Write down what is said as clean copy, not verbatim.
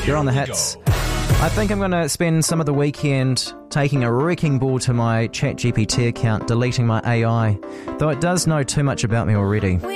You're on the hits. I think I'm going to spend some of the weekend taking a wrecking ball to my ChatGPT account, deleting my AI, though it does know too much about me already.